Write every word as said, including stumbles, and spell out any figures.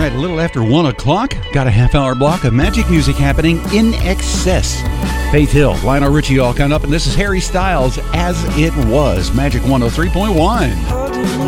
right, a little after one o'clock. Got a half hour block of magic music happening in excess. Faith Hill, Lionel Richie all coming up, and this is Harry Styles, As It Was, Magic one oh three point one.